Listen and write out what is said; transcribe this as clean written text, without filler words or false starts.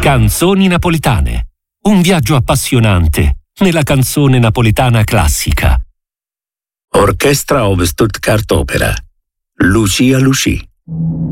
Canzoni napoletane. Un viaggio appassionante nella canzone napoletana classica. Orchestra of Stuttgart Opera. Lucia Lucie.